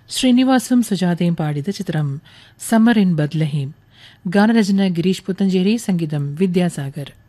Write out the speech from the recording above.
ശ്രീനിവാസും സുജാതയും പാടിയത്. ചിത്രം summer in ബദ്ലഹീം. ഗാനരചന ഗിരീഷ് പുത്തഞ്ചേരി, സംഗീതം വിദ്യാസാഗർ.